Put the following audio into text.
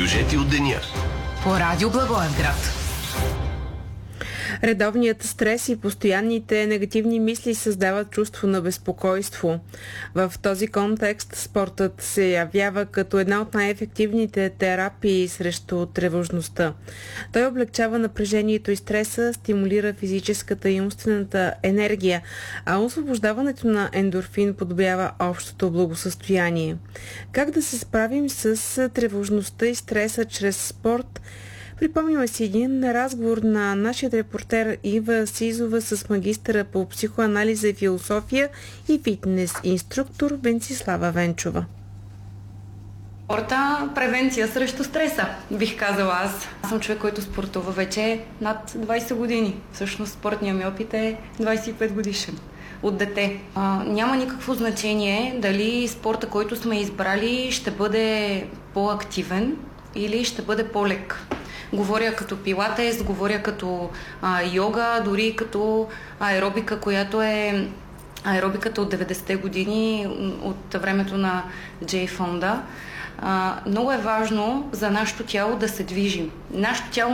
Сюжети от деня. По Радио Благоевград. Редовният стрес и постоянните негативни мисли създават чувство на безпокойство. В този контекст спортът се явява като една от най-ефективните терапии срещу тревожността. Той облегчава напрежението и стреса, стимулира физическата и умствената енергия, а освобождаването на ендорфин подобрява общото благосъстояние. Как да се справим с тревожността и стреса чрез спорт? Припомняме си един разговор на нашия репортер Ива Сизова с магистъра по психоанализа и философия и фитнес инструктор Венцислава Венчова. Спорта – превенция срещу стреса, бих казала аз. Аз съм човек, който спортува вече над 20 години. Всъщност спортният ми опит е 25 годишен. От дете. Няма никакво значение дали спорта, който сме избрали, ще бъде по-активен или ще бъде по-лек. Говоря като пилатес, говоря като йога, дори като аеробика, която е аеробиката от 90-те години, от времето на Джей Фонда. Много е важно за нашето тяло да се движим. Нашето тяло